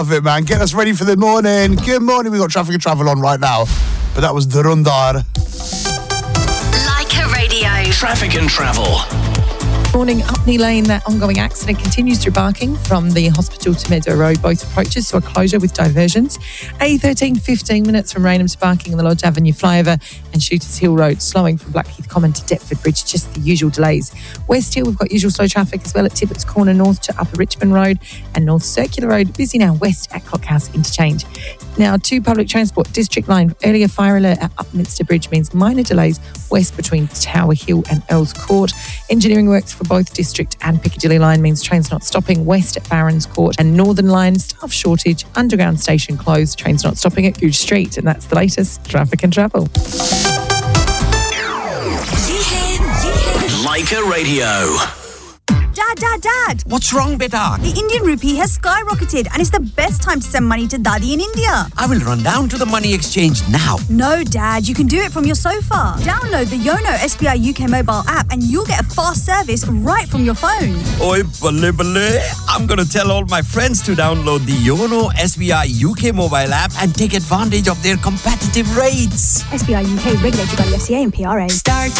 Love it, man. Get us ready for the morning. Good morning. We've got Traffic and Travel on right now. But that was Durandar. Leica Radio. Traffic and Travel. Morning, Upney Lane, that ongoing accident continues through Barking from the hospital to Meadow Road. Both approaches to a closure with diversions. A13, 15 minutes from Raynham to Barking on the Lodge Avenue flyover, and Shooters Hill Road, slowing from Blackheath Common to Deptford Bridge, just the usual delays. West Hill, we've got usual slow traffic as well at Tippett's Corner north to Upper Richmond Road, and North Circular Road, busy now west at Clockhouse Interchange. Now to public transport, District Line, earlier fire alert at Upminster Bridge means minor delays west between Tower Hill and Earls Court. Engineering works for both District and Piccadilly Line means trains not stopping west at Barons Court, and Northern Line, staff shortage, underground station closed, trains not stopping at Goodge Street. And that's the latest Traffic and Travel. Leica Radio. Dad. What's wrong, beta? The Indian rupee has skyrocketed and it's the best time to send money to Daddy in India. I will run down to the money exchange now. No, Dad, you can do it from your sofa. Download the Yono SBI UK mobile app and you'll get a fast service right from your phone. Oi, balle. I'm going to tell all my friends to download the Yono SBI UK mobile app and take advantage of their competitive rates. SBI UK regulated by the FCA and PRA. Start